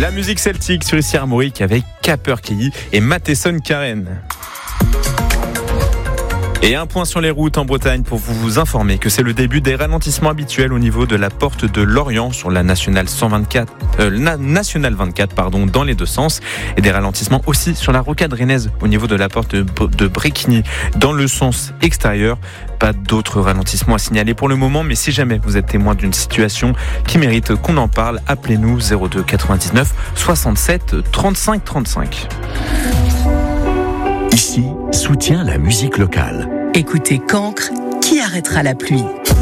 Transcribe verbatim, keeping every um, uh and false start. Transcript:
La musique celtique sur ici Armorique avec Caper Kelly et Matheson Karen. Et un point sur les routes en Bretagne pour vous informer que c'est le début des ralentissements habituels au niveau de la porte de Lorient sur la nationale cent vingt-quatre, euh, la nationale vingt-quatre pardon, dans les deux sens, et des ralentissements aussi sur la rocade rennaise au niveau de la porte de, de Bréquigny dans le sens extérieur. Pas d'autres ralentissements à signaler pour le moment, mais si jamais vous êtes témoin d'une situation qui mérite qu'on en parle, appelez-nous zéro deux quatre-vingt-dix-neuf soixante-sept trente-cinq trente-cinq. Ici, soutient la musique locale. Écoutez Cancre, qui arrêtera la pluie ?